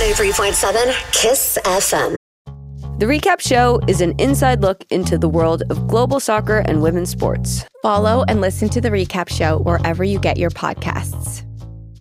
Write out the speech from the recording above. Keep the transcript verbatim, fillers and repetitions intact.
ninety-three point seven Kiss F M. The Recap Show is an inside look into the world of global soccer and women's sports. Follow and listen to The Recap Show wherever you get your podcasts.